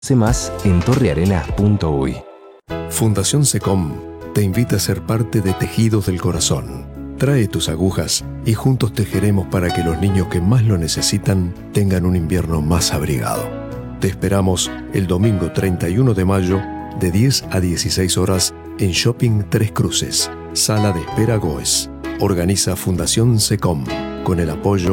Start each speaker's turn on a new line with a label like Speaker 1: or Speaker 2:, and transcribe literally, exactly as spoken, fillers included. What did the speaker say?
Speaker 1: Sé más en torrearena punto uy.
Speaker 2: Fundación SECOM te invita a ser parte de Tejidos del Corazón. Trae tus agujas y juntos tejeremos para que los niños que más lo necesitan tengan un invierno más abrigado. Te esperamos el domingo treinta y uno de mayo de diez a dieciséis horas en Shopping Tres Cruces, Sala de Espera Goes. Organiza Fundación SECOM con el apoyo